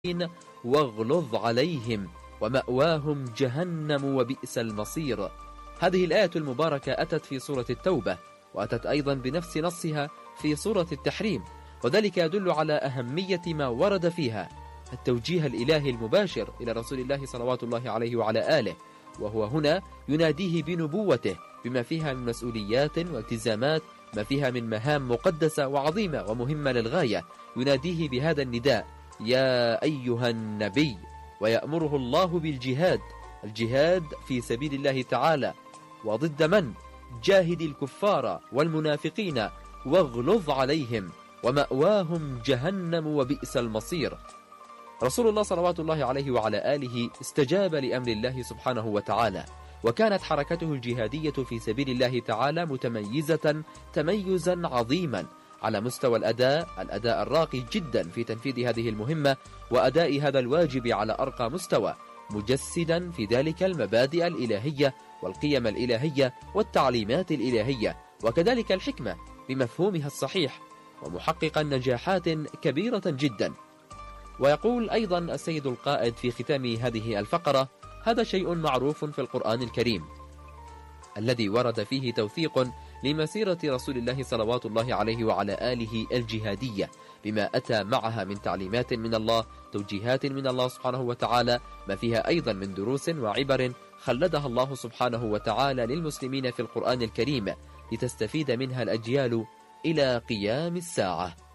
واغلظ عليهم ومأواهم جهنم وبئس المصير. هذه الآية المباركة أتت في سورة التوبة، وأتت أيضا بنفس نصها في سورة التحريم، وذلك يدل على أهمية ما ورد فيها، التوجيه الإلهي المباشر إلى رسول الله صلوات الله عليه وعلى آله، وهو هنا يناديه بنبوته بما فيها من مسؤوليات والتزامات، ما فيها من مهام مقدسة وعظيمة ومهمة للغاية، يناديه بهذا النداء: يا أيها النبي، ويأمره الله بالجهاد، الجهاد في سبيل الله تعالى، وضد من؟ جاهد الكفار والمنافقين واغلظ عليهم ومأواهم جهنم وبئس المصير. رسول الله صلوات الله عليه وعلى آله استجاب لأمر الله سبحانه وتعالى، وكانت حركته الجهادية في سبيل الله تعالى متميزة تميزا عظيما على مستوى الأداء الراقي جدا في تنفيذ هذه المهمة وأداء هذا الواجب على أرقى مستوى، مجسدا في ذلك المبادئ الإلهية والقيم الإلهية والتعليمات الإلهية، وكذلك الحكمة بمفهومها الصحيح، ومحققا نجاحات كبيرة جدا. ويقول أيضا السيد القائد في ختام هذه الفقرة: هذا شيء معروف في القرآن الكريم الذي ورد فيه توثيق لمسيرة رسول الله صلوات الله عليه وعلى آله الجهادية، بما أتى معها من تعليمات من الله، توجيهات من الله سبحانه وتعالى، ما فيها أيضا من دروس وعبر خلدها الله سبحانه وتعالى للمسلمين في القرآن الكريم لتستفيد منها الأجيال إلى قيام الساعة.